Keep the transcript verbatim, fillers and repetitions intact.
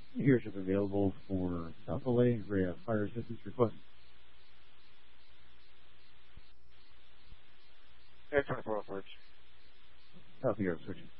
Airship available for South L A. We have fire assistance request. Air twenty-four, Forge. South Air switching.